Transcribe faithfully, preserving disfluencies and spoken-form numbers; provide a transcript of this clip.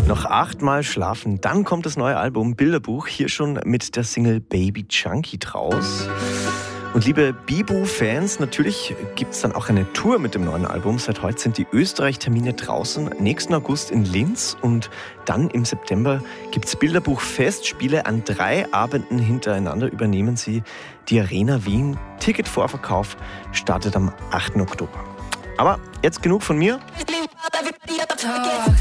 Noch achtmal schlafen, dann kommt das neue Album Bilderbuch, hier schon mit der Single Baby Junkie draus. Und liebe Bibu-Fans, natürlich gibt es dann auch eine Tour mit dem neuen Album. Seit heute sind die Österreich-Termine draußen. Nächsten August in Linz und dann im September gibt es Bilderbuch-Festspiele. An drei Abenden hintereinander übernehmen sie die Arena Wien. Ticketvorverkauf startet am achten Oktober. Aber jetzt genug von mir.